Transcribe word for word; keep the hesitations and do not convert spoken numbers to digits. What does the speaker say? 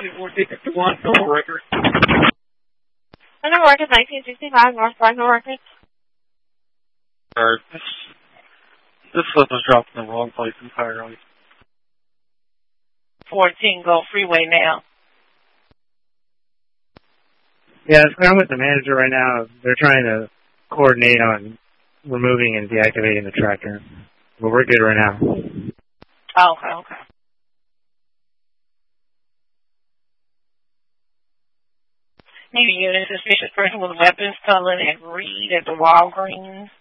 twenty-four tickets to one Normal Record. Normal Record, nineteen sixty-five, North Rhino Records. Or this, this slip was dropped in the wrong place entirely. fourteen Gulf Freeway now. Yeah, I'm with the manager right now. They're trying to coordinate on removing and deactivating the tracker. But we're good right now. Oh, okay, okay. Maybe you're a suspicious person with weapons stolen at Reed at the Walgreens.